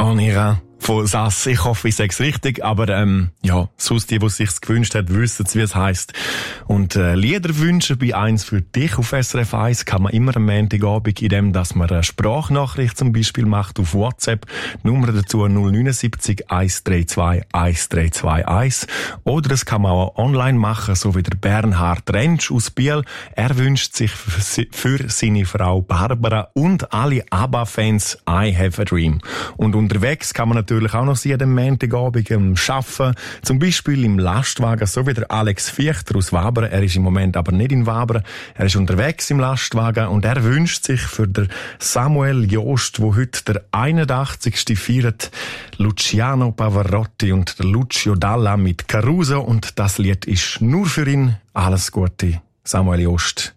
En Iran von Sass. Ich hoffe, ich sage es richtig, aber ja, sonst die sich's gewünscht hat, wissen wie es heisst. Und Lieder wünschen bei «Eins für dich» auf SRF 1 kann man immer am Montagabend, indem dass man eine Sprachnachricht zum Beispiel macht auf WhatsApp. Die Nummer dazu 079 132 1321. Oder das kann man auch online machen, so wie der Bernhard Rentsch aus Biel. Er wünscht sich für seine Frau Barbara und alle ABBA-Fans «I Have a Dream». Und unterwegs kann man natürlich auch noch sein, am Montagabend Arbeiten. Zum Beispiel im Lastwagen, so wie der Alex Fichter aus Wabern. Er ist im Moment aber nicht in Wabern. Er ist unterwegs im Lastwagen und er wünscht sich für den Samuel Jost, wo heute der 81. feiert, Luciano Pavarotti und der Lucio Dalla mit Caruso. Und das Lied ist nur für ihn. Alles Gute, Samuel Jost.